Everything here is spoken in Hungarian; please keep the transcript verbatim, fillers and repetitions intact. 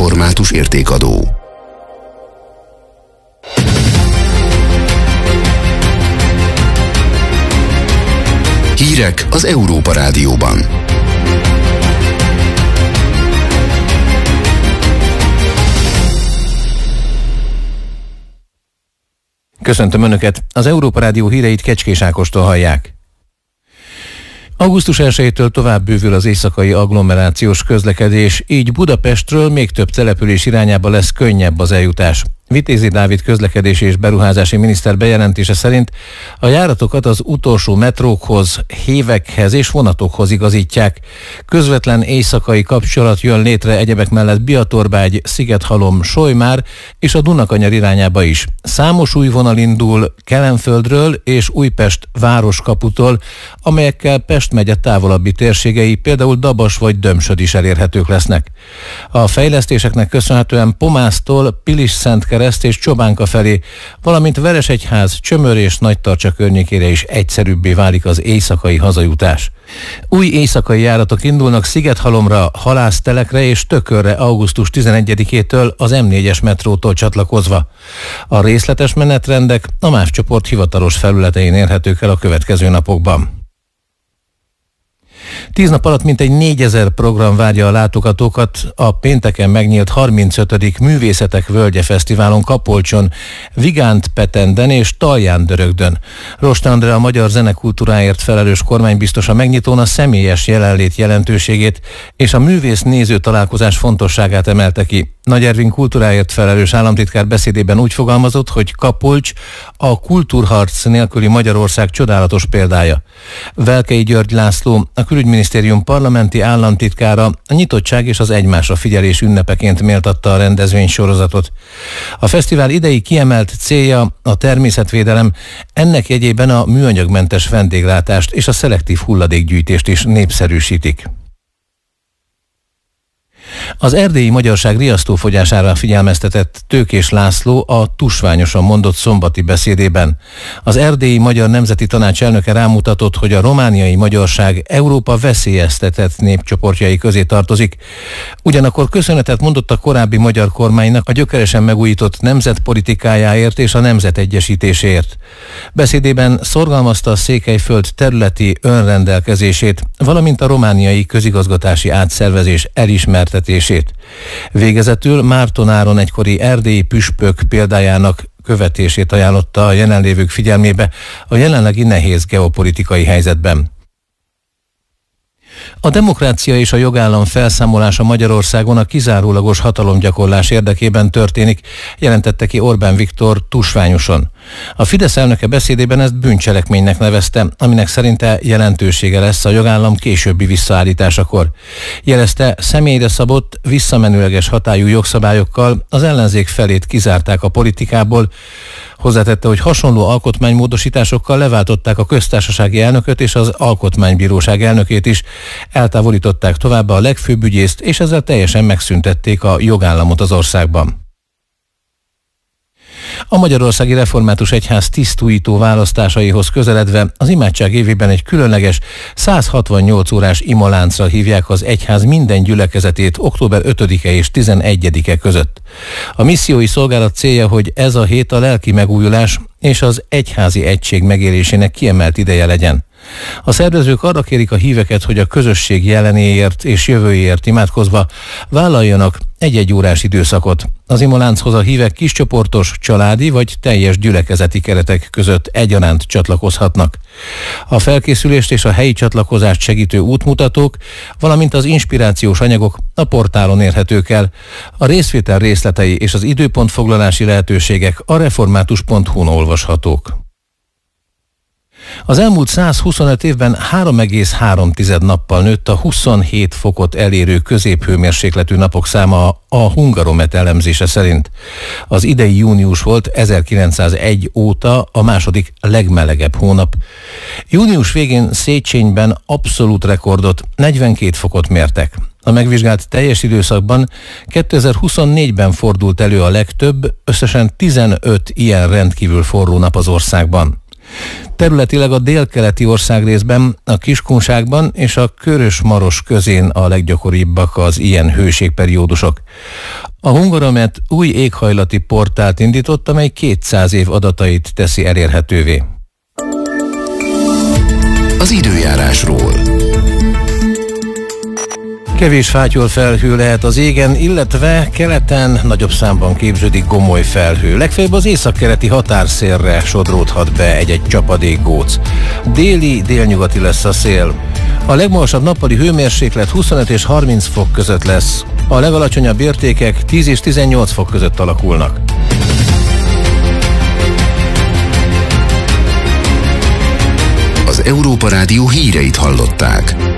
református értékadó. Hírek az Európa Rádióban. Köszöntöm Önöket! Az Európa Rádió híreit Kecskés Ákostól hallják. augusztus elsejétől tovább bővül az éjszakai agglomerációs közlekedés, így Budapestről még több település irányába lesz könnyebb az eljutás. Vitézi Dávid közlekedési és beruházási miniszter bejelentése szerint a járatokat az utolsó metrókhoz, hévekhez és vonatokhoz igazítják. Közvetlen éjszakai kapcsolat jön létre egyebek mellett Biatorbágy, Szigethalom, Solymár és a Dunakanyar irányába is. Számos új vonal indul Kelenföldről és Újpest városkaputól, amelyekkel Pest megye távolabbi térségei, például Dabas vagy Dömsöd is elérhetők lesznek. A fejlesztéseknek köszönhetően Pomásztól Pilis-Szentkereszt és Csobánka felé, valamint Veresegyház, Csömör és Nagytarcsa környékére is egyszerűbbé válik az éjszakai hazajutás. Új éjszakai járatok indulnak Szigethalomra, Halásztelekre és Tökörre augusztus tizenegyedikétől az em négyes metrótól csatlakozva. A részletes menetrendek a MÁV csoport hivatalos felületein érhetők el a következő napokban. Tíz nap alatt mintegy négyezer program várja a látogatókat a pénteken megnyílt harmincötödik Művészetek Völgye Fesztiválon Kapolcson, Vigánt-Petenden és Talján-Dörögdön. Rost Andrea, a magyar zenekultúráért felelős kormánybiztos a megnyitón a személyes jelenlét jelentőségét és a művész-néző találkozás fontosságát emelte ki. Nagy Ervin kultúráért felelős államtitkár beszédében úgy fogalmazott, hogy Kapolcs a kultúrharc nélküli Magyarország csodálatos példája. Velkei György László, a Külügyminisztérium parlamenti államtitkára a nyitottság és az egymásra figyelés ünnepeként méltatta a rendezvénysorozatot. A fesztivál idei kiemelt célja a természetvédelem, ennek jegyében a műanyagmentes vendéglátást és a szelektív hulladékgyűjtést is népszerűsítik. Az erdélyi magyarság riasztófogyására figyelmeztetett Tőkés László a tusványosan mondott szombati beszédében. Az erdélyi Magyar Nemzeti Tanács elnöke rámutatott, hogy a romániai magyarság Európa veszélyeztetett népcsoportjai közé tartozik. Ugyanakkor köszönetet mondott a korábbi magyar kormánynak a gyökeresen megújított nemzetpolitikájáért és a nemzet egyesítéséért. Beszédében szorgalmazta a Székelyföld területi önrendelkezését, valamint a romániai közigazgatási átszervezés elismertetését. Végezetül Márton Áron egykori erdélyi püspök példájának követését ajánlotta a jelenlévők figyelmébe a jelenlegi nehéz geopolitikai helyzetben. A demokrácia és a jogállam felszámolása Magyarországon a kizárólagos hatalomgyakorlás érdekében történik, jelentette ki Orbán Viktor tusványosan. A Fidesz elnöke beszédében ezt bűncselekménynek nevezte, aminek szerinte jelentősége lesz a jogállam későbbi visszaállításakor. Jelezte, személyre szabott, visszamenőleges hatályú jogszabályokkal az ellenzék felét kizárták a politikából. Hozzátette, hogy hasonló alkotmánymódosításokkal leváltották a köztársasági elnököt és az alkotmánybíróság elnökét is, eltávolították továbbá a legfőbb ügyészt, és ezzel teljesen megszüntették a jogállamot az országban. A Magyarországi Református Egyház tisztújító választásaihoz közeledve az imádság évében egy különleges száz hatvannyolc órás imaláncra hívják az egyház minden gyülekezetét október ötödike és tizenegyedike között. A missziói szolgálat célja, hogy ez a hét a lelki megújulás és az egyházi egység megélésének kiemelt ideje legyen. A szervezők arra kérik a híveket, hogy a közösség jelenéért és jövőjéért imádkozva vállaljanak egy-egy órás időszakot. Az imalánchoz a hívek kiscsoportos, családi vagy teljes gyülekezeti keretek között egyaránt csatlakozhatnak. A felkészülést és a helyi csatlakozást segítő útmutatók, valamint az inspirációs anyagok a portálon érhetők el. A részvétel részletei és az időpontfoglalási lehetőségek a református pont hu-n olvashatók. Az elmúlt száz huszonöt évben három egész három nappal nőtt a huszonhét fokot elérő középhőmérsékletű napok száma a Hungaromet elemzése szerint. Az idei június volt ezerkilencszázegy óta a második legmelegebb hónap. Június végén Széchenyben abszolút rekordot, negyvenkét fokot mértek. A megvizsgált teljes időszakban kétezer-huszonnégyben fordult elő a legtöbb, összesen tizenöt ilyen rendkívül forró nap az országban. Területileg a délkeleti országrészben, a Kiskunságban és a Körös-Maros közén a leggyakoribbak az ilyen hőségperiódusok. A Hungaromet új éghajlati portált indított, amely kétszáz év adatait teszi elérhetővé. Az időjárásról. Kevés fátyol felhő lehet az égen, illetve keleten nagyobb számban képződik gomoly felhő. Legfeljebb az északkeleti határszélre sodródhat be egy-egy csapadékgóc. Déli, délnyugati lesz a szél. A legmagasabb nappali hőmérséklet huszonöt és harminc fok között lesz. A legalacsonyabb értékek tíz és tizennyolc fok között alakulnak. Az Európa Rádió híreit hallották.